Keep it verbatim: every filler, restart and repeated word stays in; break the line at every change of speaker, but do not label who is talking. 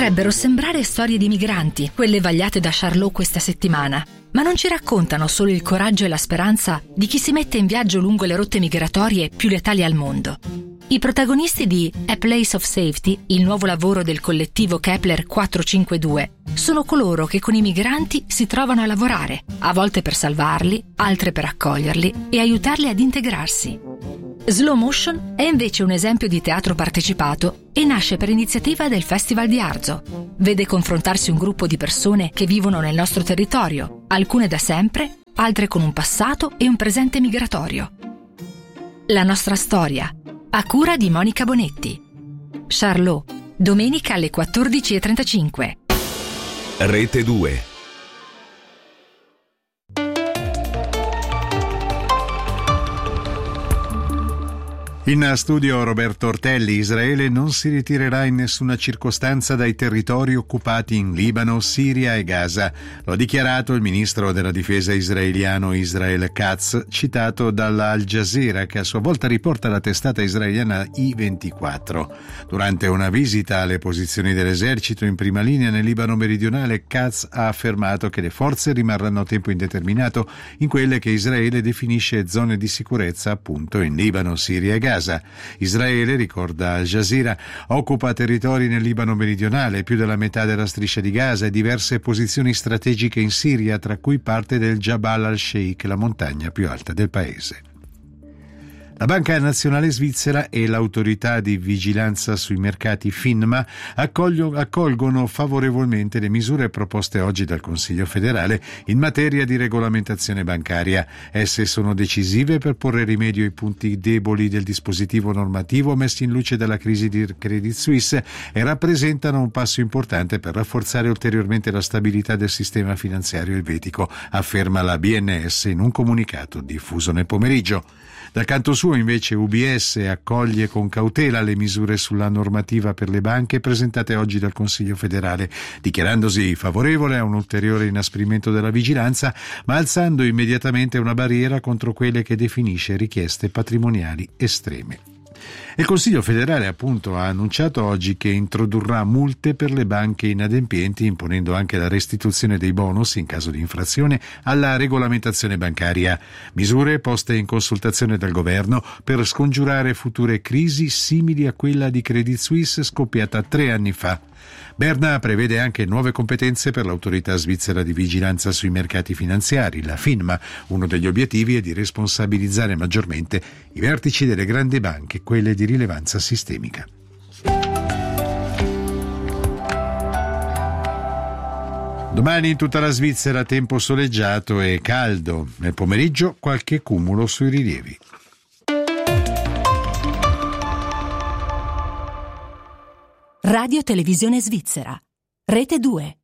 Potrebbero sembrare storie di migranti, quelle vagliate da Charlot questa settimana, ma non ci raccontano solo il coraggio e la speranza di chi si mette in viaggio lungo le rotte migratorie più letali al mondo. I protagonisti di A Place of Safety, il nuovo lavoro del collettivo Kepler quattrocentocinquantadue, sono coloro che con i migranti si trovano a lavorare, a volte per salvarli, altre per accoglierli e aiutarli ad integrarsi. Slow Motion è invece un esempio di teatro partecipato e nasce per iniziativa del Festival di Arzo. Vede confrontarsi un gruppo di persone che vivono nel nostro territorio, alcune da sempre, altre con un passato e un presente migratorio. La nostra storia, a cura di Monica Bonetti. Charlot, domenica alle quattordici e trentacinque.
Rete due.
In studio Roberto Ortelli. Israele non si ritirerà in nessuna circostanza dai territori occupati in Libano, Siria e Gaza. Lo ha dichiarato il ministro della difesa israeliano Israel Katz, citato dalla Al Jazeera, che a sua volta riporta la testata israeliana I ventiquattro. Durante una visita alle posizioni dell'esercito in prima linea nel Libano meridionale, Katz ha affermato che le forze rimarranno a tempo indeterminato in quelle che Israele definisce zone di sicurezza, appunto in Libano, Siria e Gaza. Israele, ricorda Al Jazeera, occupa territori nel Libano meridionale, più della metà della striscia di Gaza e diverse posizioni strategiche in Siria, tra cui parte del Jabal al-Sheikh, la montagna più alta del paese. La Banca Nazionale Svizzera e l'Autorità di Vigilanza sui Mercati FINMA accoglio, accolgono favorevolmente le misure proposte oggi dal Consiglio federale in materia di regolamentazione bancaria. Esse sono decisive per porre rimedio ai punti deboli del dispositivo normativo messi in luce dalla crisi di Credit Suisse e rappresentano un passo importante per rafforzare ulteriormente la stabilità del sistema finanziario elvetico, afferma la B N S in un comunicato diffuso nel pomeriggio. Dal canto suo, invece, U B S accoglie con cautela le misure sulla normativa per le banche presentate oggi dal Consiglio federale, dichiarandosi favorevole a un ulteriore inasprimento della vigilanza, ma alzando immediatamente una barriera contro quelle che definisce richieste patrimoniali estreme. Il Consiglio federale, appunto, ha annunciato oggi che introdurrà multe per le banche inadempienti, imponendo anche la restituzione dei bonus in caso di infrazione alla regolamentazione bancaria. Misure poste in consultazione dal governo per scongiurare future crisi simili a quella di Credit Suisse scoppiata tre anni fa. Berna prevede anche nuove competenze per l'Autorità Svizzera di Vigilanza sui Mercati Finanziari, la FINMA. Uno degli obiettivi è di responsabilizzare maggiormente i vertici delle grandi banche, quelle di rilevanza sistemica. Domani in tutta la Svizzera tempo soleggiato e caldo. Nel pomeriggio qualche cumulo sui rilievi.
Radio Televisione Svizzera, Rete due.